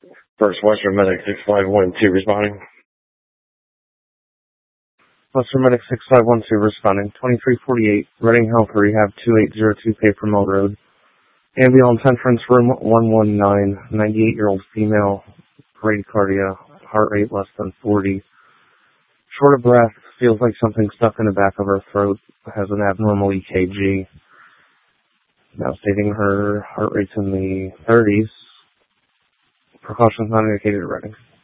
First Western Medic 6512 responding. Western Medic 6512 responding. 2348, Reading Health Rehab 2802 Paper Mill Road. Ambulance entrance room 119, 98-year-old female, bradycardia, heart rate less than 40. Short of breath, feels like something stuck in the back of her throat, has an abnormal EKG. Now stating her heart rate's in the 30s. Precautions not indicated at Reading.